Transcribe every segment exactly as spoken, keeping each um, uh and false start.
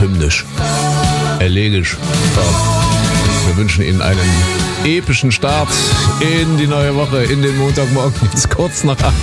hymnisch, elegisch. So. Wir wünschen Ihnen einen epischen Start in die neue Woche, in den Montagmorgen, jetzt kurz nach acht.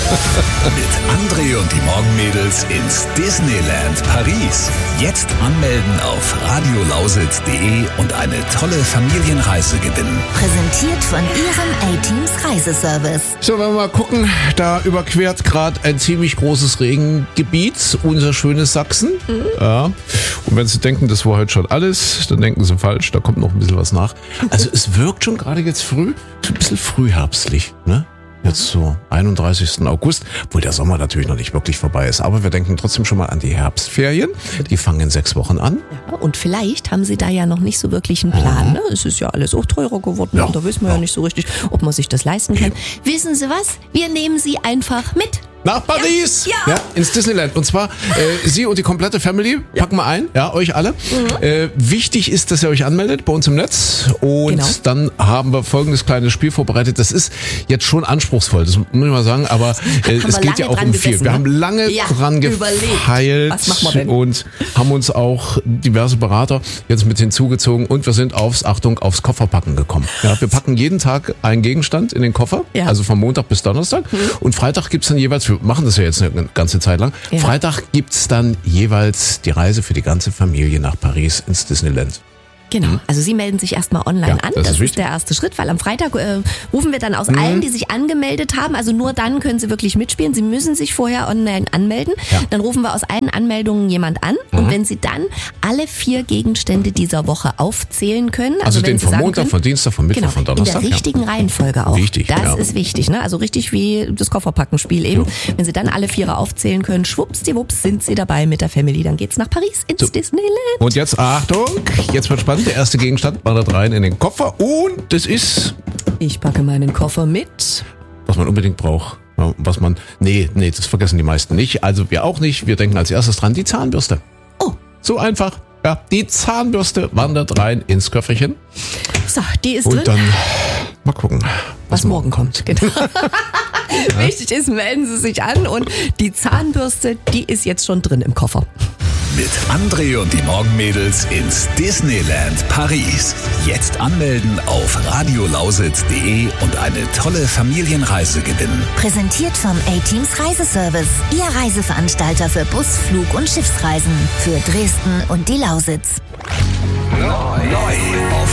Mit André und die Morgenmädels ins Disneyland Paris. Jetzt anmelden auf radiolausitz punkt de und eine tolle Familienreise gewinnen. Präsentiert von Ihrem A-Teams Reiseservice. So, wenn wir mal gucken, da überquert gerade ein ziemlich großes Regengebiet, unser schönes Sachsen. Mhm. Ja. Und wenn Sie denken, das war heute schon alles, dann denken Sie falsch, da kommt noch ein bisschen was nach. Also es wirkt schon gerade jetzt früh, so ein bisschen frühherbstlich, ne? Jetzt so einunddreißigsten August, obwohl der Sommer natürlich noch nicht wirklich vorbei ist. Aber wir denken trotzdem schon mal an die Herbstferien. Die fangen in sechs Wochen an. Ja, und vielleicht haben Sie da ja noch nicht so wirklich einen Plan. Ne? Es ist ja alles auch teurer geworden. Ja. Und da wissen wir ja. ja nicht so richtig, ob man sich das leisten kann. Wissen Sie was? Wir nehmen Sie einfach mit. Nach Paris! Ja. Ja, ins Disneyland. Und zwar äh, Sie und die komplette Family, packen wir ein, ja, euch alle. Mhm. Äh, wichtig ist, dass ihr euch anmeldet bei uns im Netz. Und genau. dann haben wir folgendes kleines Spiel vorbereitet. Das ist jetzt schon anspruchsvoll, das muss ich mal sagen, aber äh, es geht ja auch um viel. Gesessen, wir ne? haben lange ja, dran gefeilt Was machen wir denn? Und haben uns auch diverse Berater jetzt mit hinzugezogen und wir sind aufs, Achtung, aufs Kofferpacken gekommen. Ja, wir packen jeden Tag einen Gegenstand in den Koffer, ja. also von Montag bis Donnerstag. Mhm. Und Freitag gibt's dann jeweils, wir machen das ja jetzt eine ganze Zeit lang. Ja. Freitag gibt's dann jeweils die Reise für die ganze Familie nach Paris ins Disneyland. Genau, also Sie melden sich erstmal online ja, an, das, das ist, ist der erste Schritt, weil am Freitag äh, rufen wir dann aus mhm. allen, die sich angemeldet haben, also nur dann können Sie wirklich mitspielen, Sie müssen sich vorher online anmelden, ja. dann rufen wir aus allen Anmeldungen jemand an mhm. und wenn Sie dann alle vier Gegenstände dieser Woche aufzählen können, also, also wenn den Sie von sagen Montag, können, von Dienstag, von Mittwoch, genau, von Donnerstag. in der richtigen ja. Reihenfolge auch, wichtig, das ja. ist wichtig, ne? Also richtig wie das Kofferpackenspiel eben, ja. wenn Sie dann alle Viere aufzählen können, schwuppsdiwupps sind Sie dabei mit der Family, dann geht's nach Paris ins so. Disneyland. Und jetzt Achtung, jetzt wird spannend, der erste Gegenstand wandert rein in den Koffer und das ist... Ich packe meinen Koffer mit. Was man unbedingt braucht. Was man... Nee, nee, das vergessen die meisten nicht. Also wir auch nicht. Wir denken als erstes dran, die Zahnbürste. Oh. So einfach. Ja, die Zahnbürste wandert rein ins Köfferchen. So, die ist und drin. Und dann mal gucken, was, was morgen kommt. kommt. Genau. Ja. Wichtig ist, melden Sie sich an und die Zahnbürste, die ist jetzt schon drin im Koffer. Mit André und die Morgenmädels ins Disneyland Paris. Jetzt anmelden auf radiolausitz punkt de und eine tolle Familienreise gewinnen. Präsentiert vom A-Teams Reiseservice. Ihr Reiseveranstalter für Bus-, Flug- und Schiffsreisen. Für Dresden und die Lausitz. Neu auf